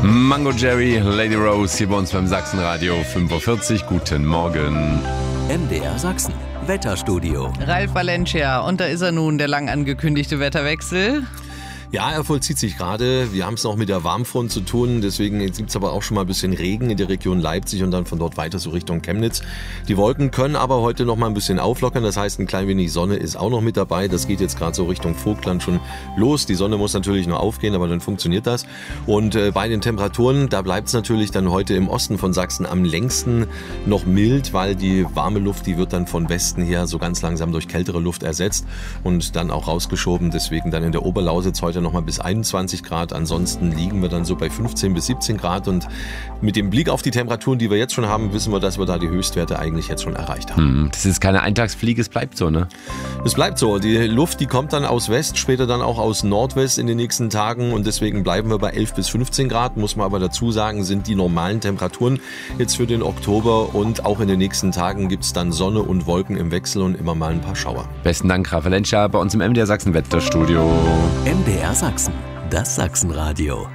Mango Jerry, Lady Rose hier bei uns beim Sachsenradio 5:40 Uhr. Guten Morgen. MDR Sachsen, Wetterstudio. Ralf Valencia, und da ist er nun, der lang angekündigte Wetterwechsel. Ja, er vollzieht sich gerade. Wir haben es noch mit der Warmfront zu tun. Deswegen gibt es aber auch schon mal ein bisschen Regen in der Region Leipzig und dann von dort weiter so Richtung Chemnitz. Die Wolken können aber heute noch mal ein bisschen auflockern. Das heißt, ein klein wenig Sonne ist auch noch mit dabei. Das geht jetzt gerade so Richtung Vogtland schon los. Die Sonne muss natürlich noch aufgehen, aber dann funktioniert das. Und bei den Temperaturen, da bleibt es natürlich dann heute im Osten von Sachsen am längsten noch mild, weil die warme Luft, die wird dann von Westen her so ganz langsam durch kältere Luft ersetzt und dann auch rausgeschoben. Deswegen dann in der Oberlausitz heute noch mal bis 21 Grad. Ansonsten liegen wir dann so bei 15 bis 17 Grad. Und mit dem Blick auf die Temperaturen, die wir jetzt schon haben, wissen wir, dass wir da die Höchstwerte eigentlich jetzt schon erreicht haben. Das ist keine Eintagsfliege, es bleibt so, ne? Es bleibt so. Die Luft, die kommt dann aus West, später dann auch aus Nordwest in den nächsten Tagen. Und deswegen bleiben wir bei 11 bis 15 Grad. Muss man aber dazu sagen, sind die normalen Temperaturen jetzt für den Oktober. Und auch in den nächsten Tagen gibt es dann Sonne und Wolken im Wechsel und immer mal ein paar Schauer. Besten Dank, Ralf Valencia, bei uns im MDR Sachsen Wetterstudio. MDR Sachsen, das Sachsenradio.